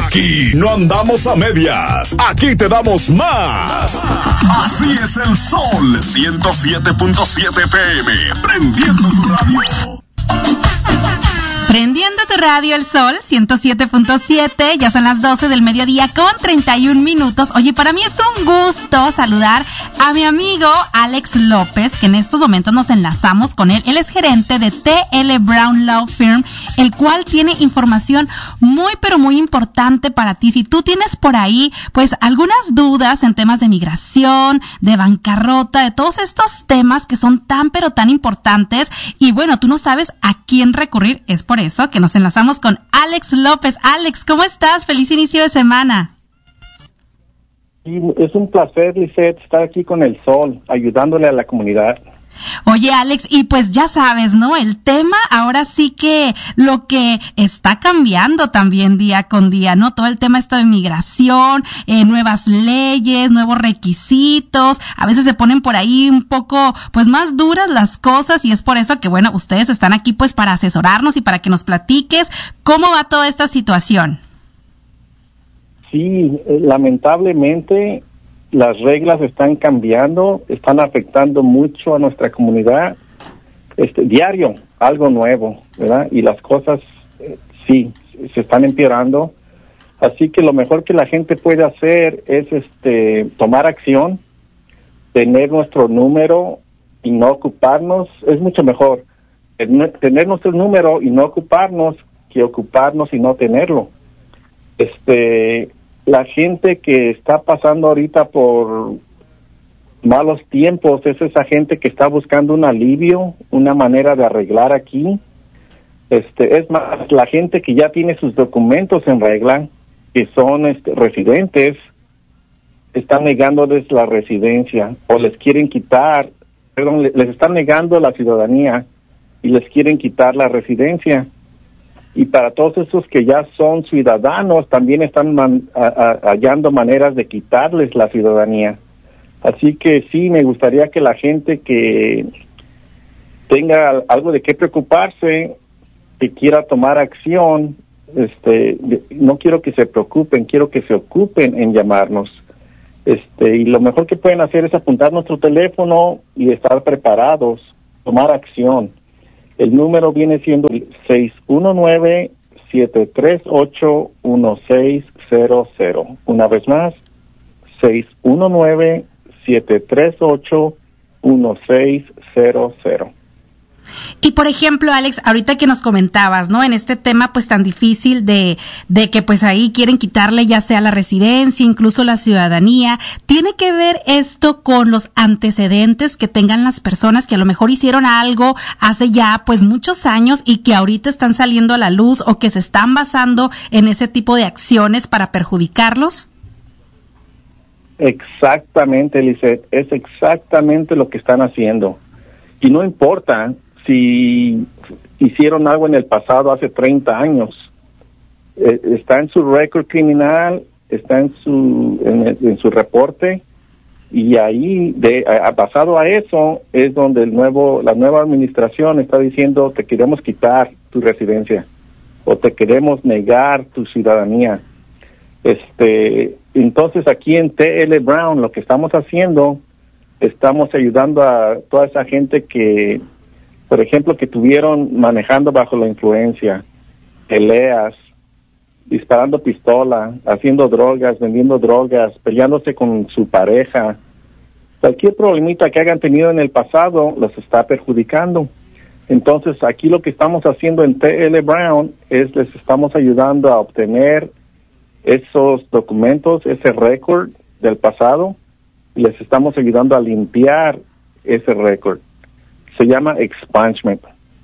Aquí no andamos a medias. Aquí te damos más. Así es el Sol 107.7 FM. Prendiendo tu radio. Prendiendo tu radio, el Sol 107.7, ya son las 12 del mediodía con 31 minutos. Oye, para mí es un gusto saludar a mi amigo Alex López, que en estos momentos nos enlazamos con él. Él es gerente de T.L. Brown Law Firm, el cual tiene información muy, pero muy importante para ti. Si tú tienes por ahí, pues, algunas dudas en temas de migración, de bancarrota, de todos estos temas que son tan, pero tan importantes, y bueno, tú no sabes a quién recurrir, es por eso que nos enlazamos con Alex López. Alex, ¿cómo estás? Feliz inicio de semana. Sí, es un placer, Lisette, estar aquí con el Sol, ayudándole a la comunidad. Oye, Alex, y pues ya sabes, ¿no? El tema ahora sí que lo que está cambiando también día con día, ¿no? Todo el tema esto de migración, nuevas leyes, nuevos requisitos, a veces se ponen por ahí un poco, pues más duras las cosas, y es por eso que, bueno, ustedes están aquí pues para asesorarnos y para que nos platiques cómo va toda esta situación. Sí, lamentablemente las reglas están cambiando, están afectando mucho a nuestra comunidad. Diario, algo nuevo, ¿verdad? Y las cosas, sí, se están empeorando. Así que lo mejor que la gente puede hacer es tomar acción, tener nuestro número y no ocuparnos. Es mucho mejor tener nuestro número y no ocuparnos que ocuparnos y no tenerlo. La gente que está pasando ahorita por malos tiempos es esa gente que está buscando un alivio, una manera de arreglar aquí. Es más, la gente que ya tiene sus documentos en regla, que son residentes, están negándoles la residencia o les quieren quitar, les están negando la ciudadanía y les quieren quitar la residencia. Y para todos esos que ya son ciudadanos, también están hallando maneras de quitarles la ciudadanía. Así que sí, me gustaría que la gente que tenga algo de qué preocuparse, que quiera tomar acción, no quiero que se preocupen, quiero que se ocupen en llamarnos. Y lo mejor que pueden hacer es apuntar nuestro teléfono y estar preparados, tomar acción. El número viene siendo 619-738-1600. Una vez más, 619-738-1600. Y por ejemplo, Alex, ahorita que nos comentabas, ¿no? En este tema pues tan difícil de que pues ahí quieren quitarle ya sea la residencia, incluso la ciudadanía, ¿tiene que ver esto con los antecedentes que tengan las personas que a lo mejor hicieron algo hace ya pues muchos años y que ahorita están saliendo a la luz o que se están basando en ese tipo de acciones para perjudicarlos? Exactamente, Lisette, es exactamente lo que están haciendo. Y no importa si hicieron algo en el pasado hace 30 años. Está en su récord criminal, está en su reporte, y ahí, basado a eso, es donde la nueva administración está diciendo: te queremos quitar tu residencia o te queremos negar tu ciudadanía. Entonces aquí en T.L. Brown lo que estamos haciendo, estamos ayudando a toda esa gente que, por ejemplo, que tuvieron manejando bajo la influencia, peleas, disparando pistola, haciendo drogas, vendiendo drogas, peleándose con su pareja. Cualquier problemita que hayan tenido en el pasado los está perjudicando. Entonces, aquí lo que estamos haciendo en T.L. Brown es les estamos ayudando a obtener esos documentos, ese récord del pasado, y les estamos ayudando a limpiar ese récord. Se llama expungement.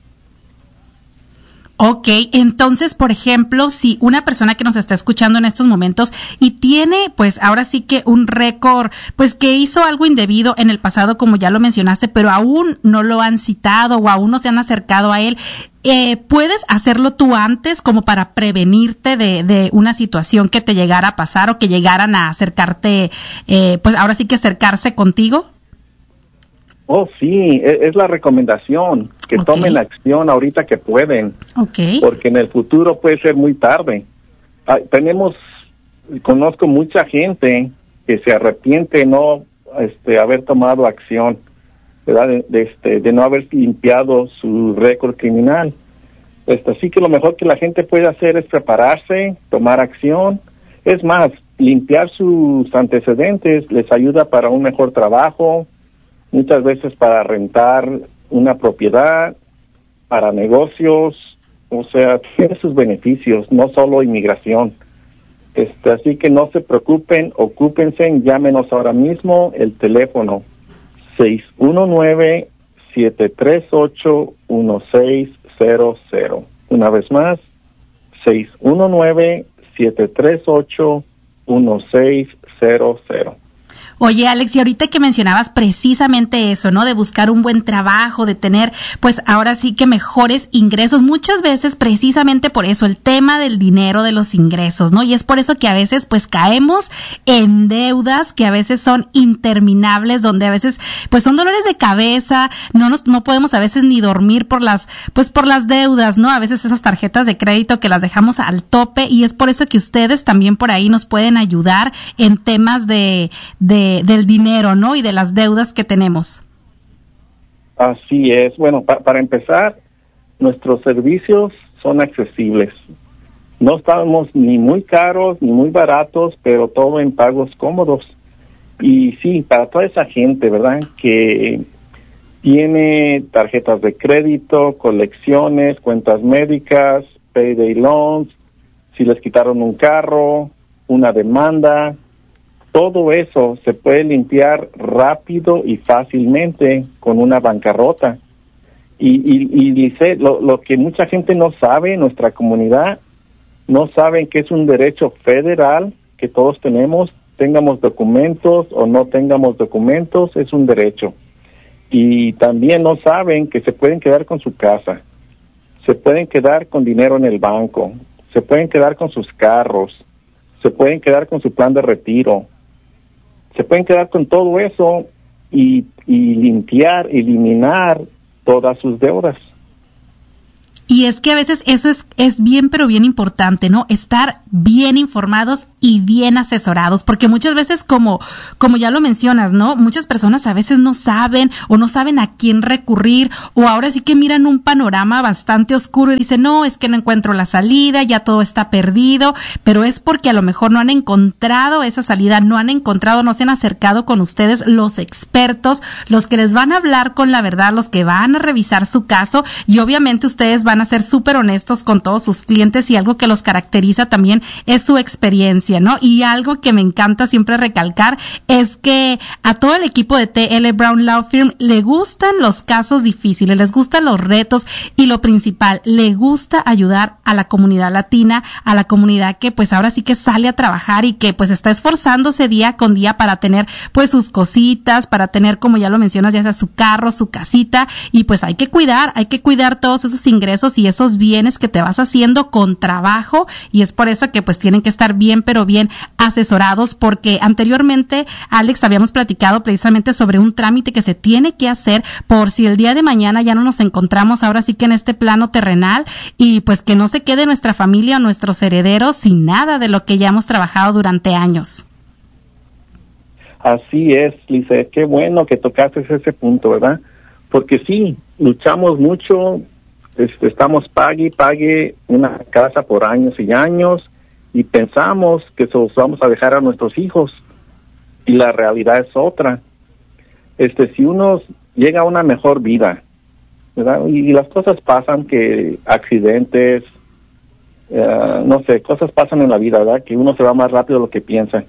Ok, entonces, por ejemplo, si una persona que nos está escuchando en estos momentos y tiene, pues, ahora sí que un récord, pues, que hizo algo indebido en el pasado, como ya lo mencionaste, pero aún no lo han citado o aún no se han acercado a él, ¿puedes hacerlo tú antes como para prevenirte de una situación que te llegara a pasar o que llegaran a acercarte, pues, ahora sí que acercarse contigo? Oh, sí, es la recomendación, que tomen acción ahorita que pueden, porque en el futuro puede ser muy tarde. conozco mucha gente que se arrepiente de no haber tomado acción, ¿verdad? De no haber limpiado su récord criminal. Así que lo mejor que la gente puede hacer es prepararse, tomar acción. Es más, limpiar sus antecedentes les ayuda para un mejor trabajo, muchas veces para rentar una propiedad, para negocios, o sea, tiene sus beneficios, no solo inmigración. Así que no se preocupen, ocúpense, llámenos ahora mismo, el teléfono 619-738-1600. Una vez más, 619-738-1600. Oye, Alex, y ahorita que mencionabas precisamente eso, ¿no? De buscar un buen trabajo, de tener, pues ahora sí que mejores ingresos. Muchas veces precisamente por eso, el tema del dinero, de los ingresos, ¿no? Y es por eso que a veces pues caemos en deudas que a veces son interminables, donde a veces pues son dolores de cabeza, no podemos a veces ni dormir por las deudas, ¿no? A veces esas tarjetas de crédito que las dejamos al tope, y es por eso que ustedes también por ahí nos pueden ayudar en temas del dinero, ¿no? Y de las deudas que tenemos. Así es. Bueno, para empezar, nuestros servicios son accesibles. No estamos ni muy caros ni muy baratos, pero todo en pagos cómodos. Y sí, para toda esa gente, ¿verdad?, que tiene tarjetas de crédito, colecciones, cuentas médicas, payday loans, si les quitaron un carro, una demanda, todo eso se puede limpiar rápido y fácilmente con una bancarrota. Y dice, lo que mucha gente no sabe en nuestra comunidad, no saben que es un derecho federal que todos tenemos, tengamos documentos o no tengamos documentos, es un derecho. Y también no saben que se pueden quedar con su casa, se pueden quedar con dinero en el banco, se pueden quedar con sus carros, se pueden quedar con su plan de retiro, se pueden quedar con todo eso y eliminar todas sus deudas. Y es que a veces eso es bien, pero bien importante, ¿no? Estar bien informados y bien asesorados, porque muchas veces, como ya lo mencionas, ¿no? Muchas personas a veces no saben o no saben a quién recurrir, o ahora sí que miran un panorama bastante oscuro y dicen, no, es que no encuentro la salida, ya todo está perdido, pero es porque a lo mejor no han encontrado esa salida, no se han acercado con ustedes los expertos, los que les van a hablar con la verdad, los que van a revisar su caso, y obviamente ustedes van a ser súper honestos con todos sus clientes, y algo que los caracteriza también es su experiencia, ¿no? Y algo que me encanta siempre recalcar es que a todo el equipo de T.L. Brown Law Firm le gustan los casos difíciles, les gustan los retos, y lo principal, le gusta ayudar a la comunidad latina, a la comunidad que pues ahora sí que sale a trabajar y que pues está esforzándose día con día para tener pues sus cositas, para tener, como ya lo mencionas, ya sea su carro, su casita, y pues hay que cuidar todos esos ingresos y esos bienes que te vas haciendo con trabajo, y es por eso que pues tienen que estar bien, pero bien asesorados, porque anteriormente, Alex, habíamos platicado precisamente sobre un trámite que se tiene que hacer por si el día de mañana ya no nos encontramos ahora sí que en este plano terrenal, y pues que no se quede nuestra familia o nuestros herederos sin nada de lo que ya hemos trabajado durante años. Así es, Lisa, qué bueno que tocaste ese punto, ¿verdad? Porque sí, luchamos mucho, estamos pague una casa por años y años, y pensamos que se los vamos a dejar a nuestros hijos, y la realidad es otra. Si uno llega a una mejor vida, ¿verdad? Y las cosas pasan, que accidentes, no sé, cosas pasan en la vida, ¿verdad? Que uno se va más rápido de lo que piensa.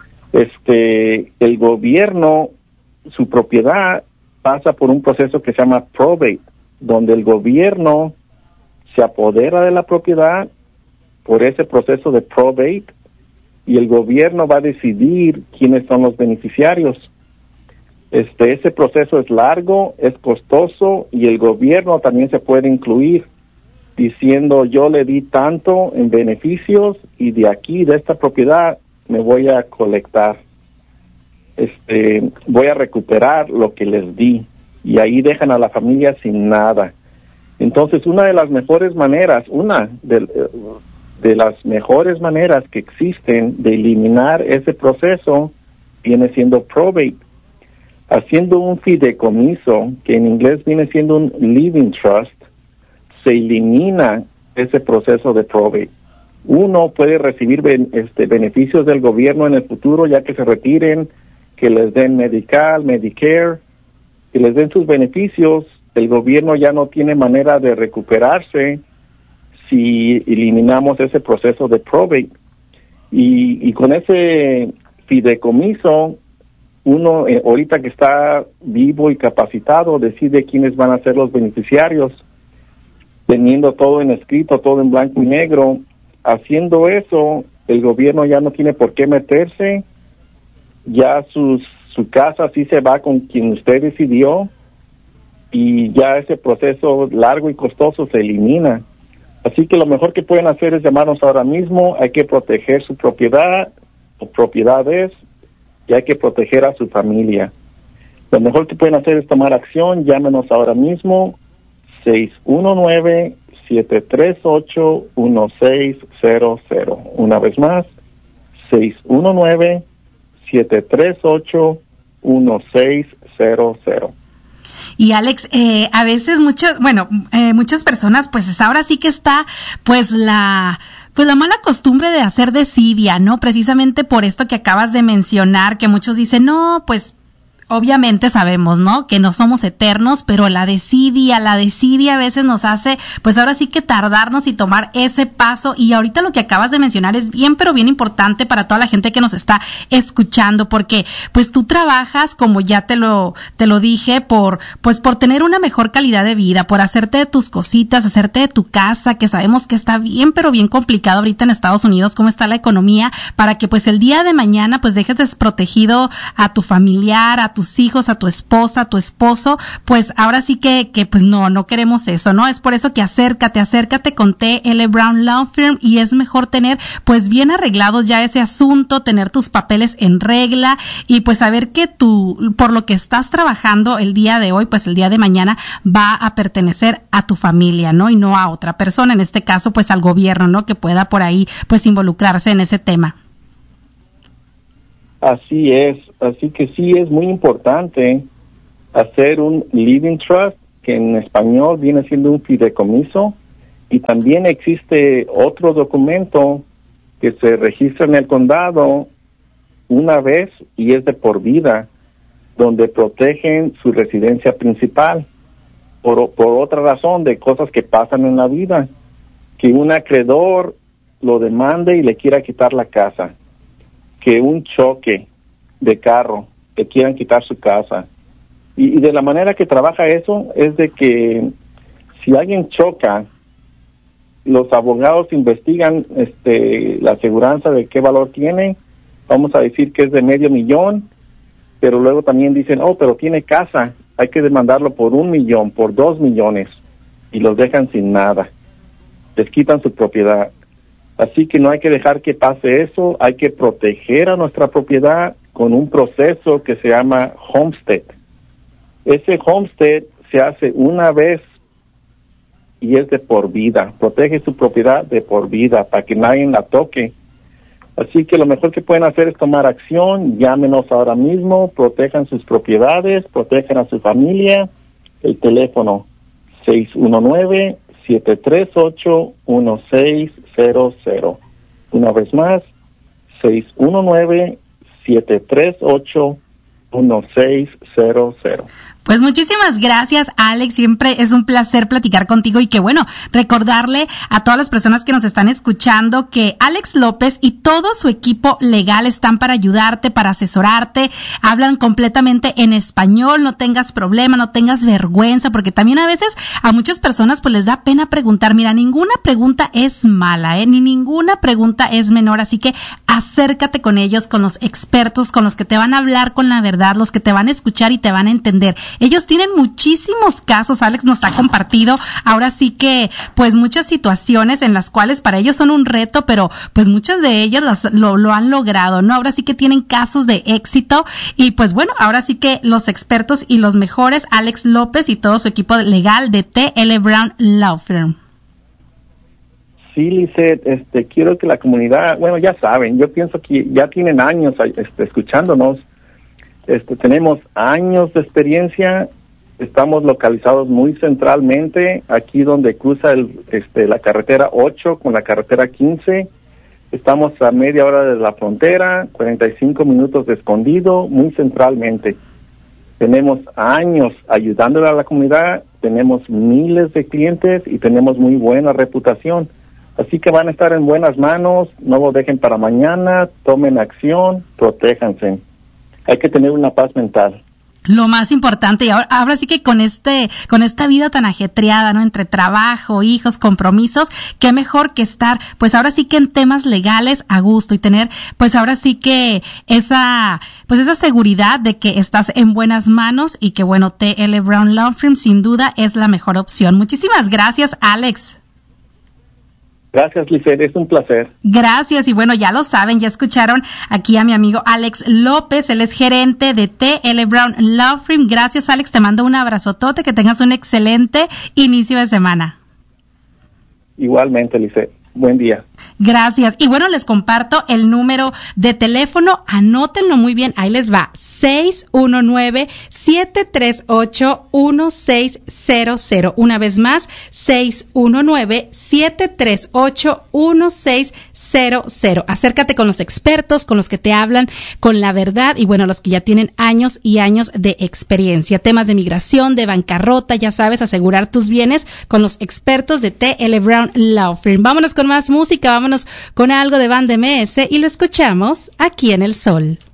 El gobierno, su propiedad pasa por un proceso que se llama probate, donde el gobierno se apodera de la propiedad por ese proceso de probate, y el gobierno va a decidir quiénes son los beneficiarios. Ese proceso es largo, es costoso, y el gobierno también se puede incluir diciendo, yo le di tanto en beneficios y de aquí, de esta propiedad, me voy a colectar. Voy a recuperar lo que les di, y ahí dejan a la familia sin nada. Entonces, una de las mejores maneras, de las mejores maneras que existen de eliminar ese proceso viene siendo probate. Haciendo un fideicomiso, que en inglés viene siendo un living trust, se elimina ese proceso de probate. Uno puede recibir beneficios del gobierno en el futuro, ya que se retiren, que les den Medical, Medicare, que les den sus beneficios. El gobierno ya no tiene manera de recuperarse si eliminamos ese proceso de probate. Y con ese fideicomiso, uno ahorita que está vivo y capacitado decide quiénes van a ser los beneficiarios, teniendo todo en escrito, todo en blanco y negro. Haciendo eso, el gobierno ya no tiene por qué meterse, ya su casa sí se va con quien usted decidió, y ya ese proceso largo y costoso se elimina. Así que lo mejor que pueden hacer es llamarnos ahora mismo. Hay que proteger su propiedad o propiedades, y hay que proteger a su familia. Lo mejor que pueden hacer es tomar acción. Llámenos ahora mismo, 619-738-1600. Una vez más, 619-738-1600. Y Alex, a veces muchas personas, pues ahora sí que está, pues la mala costumbre de hacer desidia, ¿no? Precisamente por esto que acabas de mencionar, que muchos dicen, no, pues obviamente sabemos, ¿no?, que no somos eternos, pero la desidia a veces nos hace, pues ahora sí que tardarnos y tomar ese paso. Y ahorita lo que acabas de mencionar es bien, pero bien importante para toda la gente que nos está escuchando, porque pues tú trabajas, como ya te lo dije, por tener una mejor calidad de vida, por hacerte de tus cositas, hacerte de tu casa, que sabemos que está bien, pero bien complicado ahorita en Estados Unidos, cómo está la economía, para que pues el día de mañana pues dejes desprotegido a tu familiar, a tus hijos, a tu esposa, a tu esposo. Pues ahora sí que pues no queremos eso, ¿no? Es por eso que acércate con T.L. Brown Law Firm, y es mejor tener pues bien arreglados ya ese asunto, tener tus papeles en regla, y pues saber que tú, por lo que estás trabajando el día de hoy, pues el día de mañana va a pertenecer a tu familia, ¿no? Y no a otra persona, en este caso pues al gobierno, ¿no?, que pueda por ahí pues involucrarse en ese tema. Así es, así que sí es muy importante hacer un living trust, que en español viene siendo un fideicomiso, y también existe otro documento que se registra en el condado una vez y es de por vida, donde protegen su residencia principal por otra razón de cosas que pasan en la vida, que un acreedor lo demande y le quiera quitar la casa, que un choque de carro, que quieran quitar su casa. Y de la manera que trabaja eso es de que si alguien choca, los abogados investigan la aseguranza de qué valor tiene. Vamos a decir que es de $500,000, pero luego también dicen, pero tiene casa, hay que demandarlo por $1 millón, por $2 millones, y los dejan sin nada, les quitan su propiedad. Así que no hay que dejar que pase eso, hay que proteger a nuestra propiedad con un proceso que se llama homestead. Ese homestead se hace una vez y es de por vida, protege su propiedad de por vida para que nadie la toque. Así que lo mejor que pueden hacer es tomar acción. Llámenos ahora mismo, protejan sus propiedades, protejan a su familia. El teléfono 619-738-1600. Una vez más, 619-738-1600. Pues muchísimas gracias, Alex. Siempre es un placer platicar contigo, y que bueno, recordarle a todas las personas que nos están escuchando que Alex López y todo su equipo legal están para ayudarte, para asesorarte. Hablan completamente en español, no tengas problema, no tengas vergüenza, porque también a veces a muchas personas pues les da pena preguntar. Mira, ninguna pregunta es mala, ni ninguna pregunta es menor, así que acércate con ellos, con los expertos, con los que te van a hablar con la verdad, los que te van a escuchar y te van a entender. Ellos tienen muchísimos casos, Alex nos ha compartido ahora sí que pues muchas situaciones en las cuales para ellos son un reto, pero pues muchas de ellas lo han logrado, ¿no? Ahora sí que tienen casos de éxito, y pues bueno, ahora sí que los expertos y los mejores, Alex López y todo su equipo legal de T.L. Brown Law Firm. Sí, Lisette, quiero que la comunidad, bueno, ya saben, yo pienso que ya tienen años escuchándonos. Tenemos años de experiencia, estamos localizados muy centralmente, aquí donde cruza la carretera 8 con la carretera 15. Estamos a media hora de la frontera, 45 minutos de Escondido, muy centralmente. Tenemos años ayudándole a la comunidad, tenemos miles de clientes y tenemos muy buena reputación. Así que van a estar en buenas manos, no lo dejen para mañana, tomen acción, protéjanse. Hay que tener una paz mental. Lo más importante, y ahora sí que con esta vida tan ajetreada, ¿no? Entre trabajo, hijos, compromisos, qué mejor que estar, pues ahora sí que en temas legales a gusto y tener, pues ahora sí que esa seguridad de que estás en buenas manos y que bueno, T.L. Brown Law Firm sin duda es la mejor opción. Muchísimas gracias, Alex. Gracias, Lisette, es un placer. Gracias, y bueno, ya lo saben, ya escucharon aquí a mi amigo Alex López, él es gerente de T.L. Brown Law Firm. Gracias, Alex, te mando un abrazotote, que tengas un excelente inicio de semana. Igualmente, Lisette. Buen día. Gracias. Y bueno, les comparto el número de teléfono. Anótenlo muy bien. Ahí les va. 619-738-1600. Una vez más, 619-738-1600. Acércate con los expertos, con los que te hablan con la verdad y bueno, los que ya tienen años y años de experiencia. Temas de migración, de bancarrota, ya sabes, asegurar tus bienes con los expertos de T.L. Brown Law Firm. Vámonos con más música, vámonos con algo de Band MS y lo escuchamos aquí en El Sol.